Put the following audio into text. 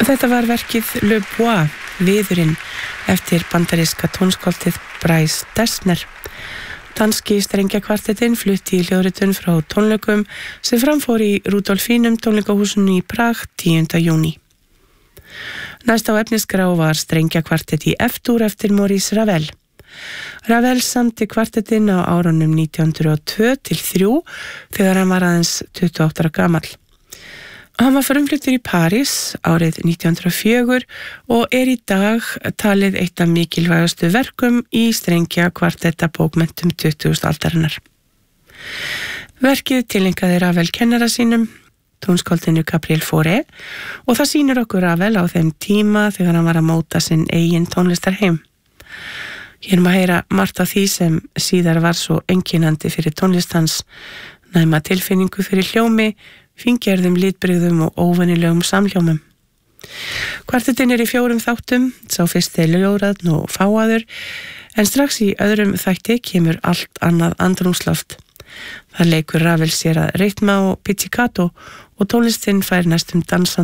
Þetta var verkið Le Bois, Viðurinn, eftir bandaríska tónskáldið Bryce Dessner. Danski strengjakvartettinn flutti í hljóðritun frá tónleikum sem framfór í Rudolfinum tónleikahúsinu í Prag 10. júní. Næst á efnisgrá var strengjakvartett í F-dúr eftir Maurice Ravel. Ravel samti kvartettinn á árunum 1902-3 þegar hann var aðeins 28 ára gamall. Hann var frumfluttur í París árið 1904 og í dag talið eitt af mikilvægastu verkum í strengjakvartettabókmenntum 20. aldarinnar. Verkið tileinkaði Ravel kennara sínum, tónskáldinu Gabriel Fauré, og það sýnir okkur Ravel á þeim tíma þegar hann var að móta sinn eigin tónlistarheim. Hér má heyra margt af því sem síðar var svo einkennandi fyrir tónlistans, næma tilfinningu fyrir hljómi, fíngerðum litbrigðum og óvenjulegum samhljómum. Kvartettinn í 4 þáttum, sá fyrsti ljóðrænn og fáaður, en strax í öðrum þætti kemur allt annað andrúmsloft. Það leikur Ravel sér að rytma og pizzicato og tónlistinn fær næstum dansandi